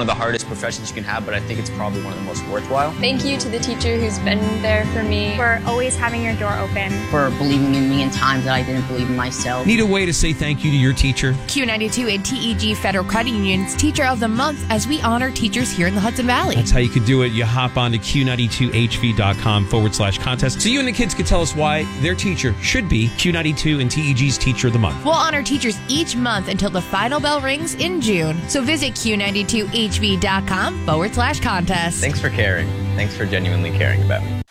one of the hardest professions you can have, but I think it's probably one of the most worthwhile. Thank you to the teacher who's been there for me. For always having your door open. For believing in me in times that I didn't believe in myself. Need a way to say thank you to your teacher? Q92 and TEG Federal Credit Union's Teacher of the Month as we honor teachers here in the Hudson Valley. That's how you could do it. You hop on to Q92HV.com/contest so you and the kids can tell us why their teacher should be Q92 and TEG's Teacher of the Month. We'll honor teachers each month until the final bell rings in June. So visit Q92HV.com/contest. Thanks for caring. Thanks for genuinely caring about me.